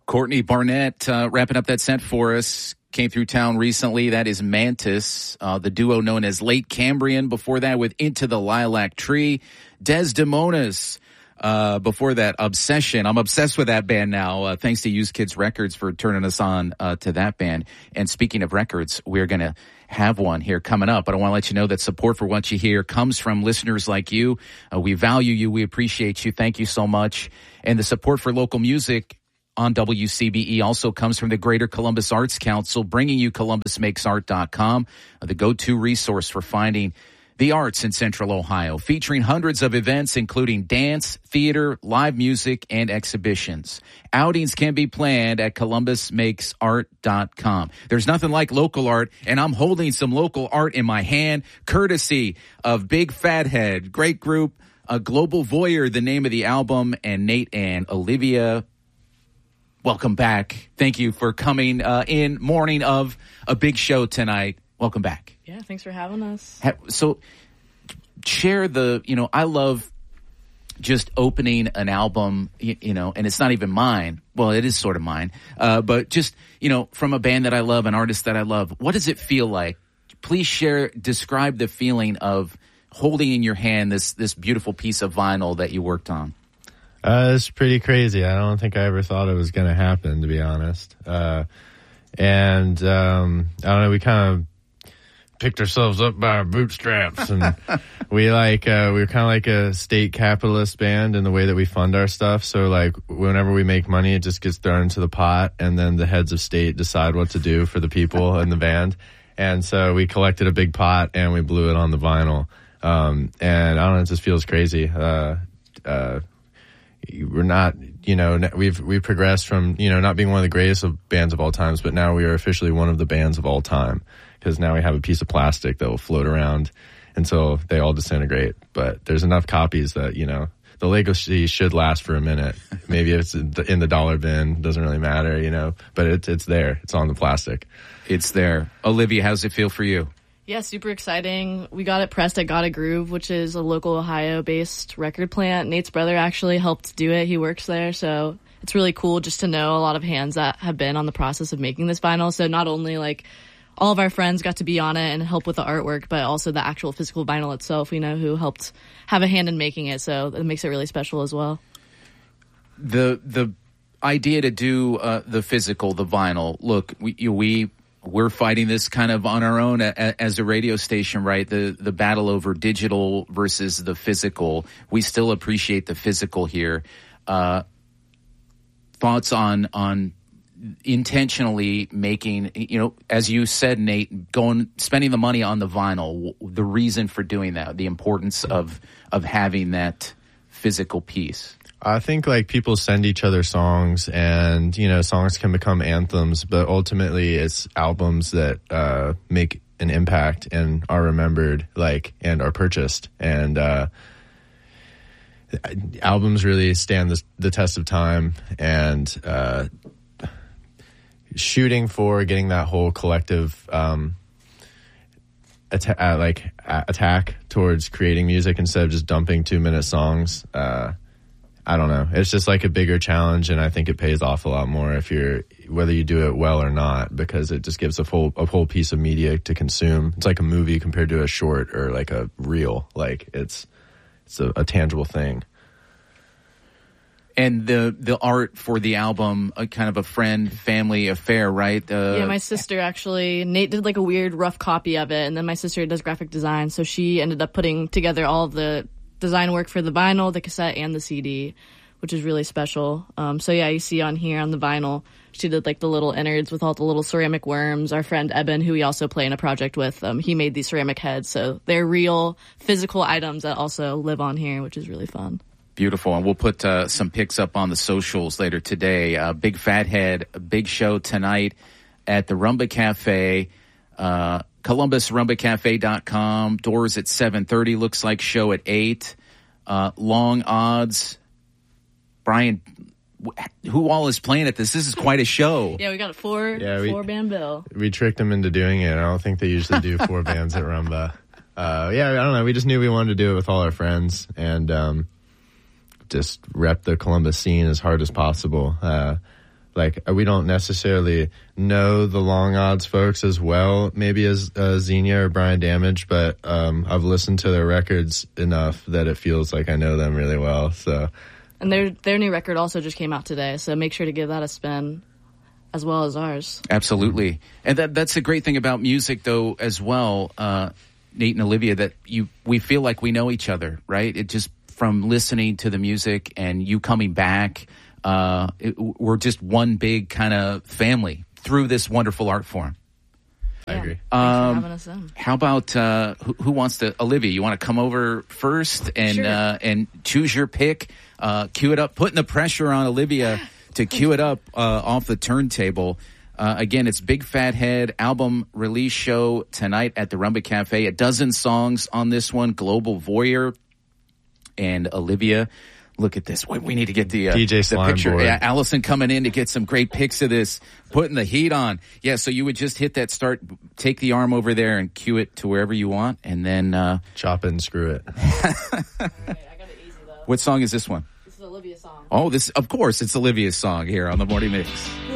Courtney Barnett wrapping up that set for us. Came through town recently. That is Mantis, the duo known as Late Cambrian. Before that, with Into the Lilac Tree. Desdemonas. Before that, Obsession. I'm obsessed with that band now. Thanks to Used Kids Records for turning us on to that band. And speaking of records, we're going to have one here coming up. But I want to let you know that support for what you hear comes from listeners like you. We value you. We appreciate you. Thank you so much. And the support for local music on WCBE also comes from the Greater Columbus Arts Council, bringing you ColumbusMakesArt.com, the go-to resource for finding the arts in Central Ohio, featuring hundreds of events, including dance, theater, live music, and exhibitions. Outings can be planned at ColumbusMakesArt.com. There's nothing like local art, and I'm holding some local art in my hand, courtesy of Big Fathead, great group, Global Voyeur, the name of the album, and Nate and Olivia. Welcome back. Thank you for coming in morning of a big show tonight. Welcome back. Yeah, thanks for having us. So share I love just opening an album, and it's not even mine. Well, it is sort of mine. But just, from a band that I love, an artist that I love, what does it feel like? Please describe the feeling of holding in your hand this beautiful piece of vinyl that you worked on. It's pretty crazy. I don't think I ever thought it was going to happen, to be honest. I don't know, we kind of picked ourselves up by our bootstraps, and we were kind of like a state capitalist band in the way that we fund our stuff. So like whenever we make money, it just gets thrown into the pot, and then the heads of state decide what to do for the people in the band. And so we collected a big pot and we blew it on the vinyl. And I don't know, it just feels crazy. We're not, we've progressed from, not being one of the greatest of bands of all times, but now we are officially one of the bands of all time, because now we have a piece of plastic that will float around until they all disintegrate. But there's enough copies that, the legacy should last for a minute. Maybe it's in the dollar bin, doesn't really matter, but it's there. It's on the plastic. It's there. Olivia, how's it feel for you? Yeah, super exciting. We got it pressed at Gotta Groove, which is a local Ohio-based record plant. Nate's brother actually helped do it. He works there, so it's really cool just to know a lot of hands that have been on the process of making this vinyl. So not only like all of our friends got to be on it and help with the artwork, but also the actual physical vinyl itself, who helped have a hand in making it. So it makes it really special as well. The idea to do the physical, the vinyl, look, we're fighting this kind of on our own as a radio station, right? The battle over digital versus the physical. We still appreciate the physical here. Thoughts on intentionally making, as you said, Nate, spending the money on the vinyl, the reason for doing that, the importance of having that physical piece. I think people send each other songs, and songs can become anthems, but ultimately it's albums that make an impact and are remembered, and are purchased. And albums really stand the test of time, and shooting for getting that whole collective attack towards creating music instead of just dumping 2-minute songs. I don't know. It's just like a bigger challenge, and I think it pays off a lot more whether you do it well or not, because it just gives a whole piece of media to consume. It's like a movie compared to a short or like a reel. It's a tangible thing. And the art for the album, kind of a family affair, right? Yeah, my sister actually, Nate did a weird rough copy of it, and then my sister does graphic design, so she ended up putting together all of the design work for the vinyl, the cassette, and the CD, which is really special. So yeah, you see on here on the vinyl, she did the little innards with all the little ceramic worms. Our friend Eben, who we also play in a project with, he made these ceramic heads. So they're real physical items that also live on here, which is really fun. Beautiful. And we'll put some pics up on the socials later today. Big Fathead, a big show tonight at the Rumba Cafe. ColumbusRumbaCafe.com. Doors at 7:30. Looks like show at 8. Long odds. Brian, who all is playing at this? This is quite a show. Yeah, we got a four-band bill. We tricked them into doing it. I don't think they usually do 4 bands at Rumba. I don't know. We just knew we wanted to do it with all our friends and just rep the Columbus scene as hard as possible. like we don't necessarily know the Long Odds folks as well, maybe as Xenia or Brian Damage, but I've listened to their records enough that it feels like I know them really well. So, and their new record also just came out today, so make sure to give that a spin, as well as ours. Absolutely, and that's the great thing about music, though, as well, Nate and Olivia, that we feel like we know each other, right? It just from listening to the music and you coming back. We're just one big kind of family through this wonderful art form. I agree. Thanks for having us in. How about who wants to? Olivia, you want to come over first and Sure. And choose your pick, cue it up, putting the pressure on Olivia to cue it up off the turntable. Again, it's Big Fat Head album release show tonight at the Rumba Cafe. A dozen songs on this one. Global Voyeur and Olivia. Look at this. We need to get the DJ Slime the picture. board. Yeah, Allison coming in to get some great pics of this, putting the heat on. Yeah, so you would just hit that start, take the arm over there and cue it to wherever you want, and then Chop it and screw it. All right, I got it easy, though. What song is this one? This is Olivia's song. Oh, of course, it's Olivia's song here on the Morning Mix.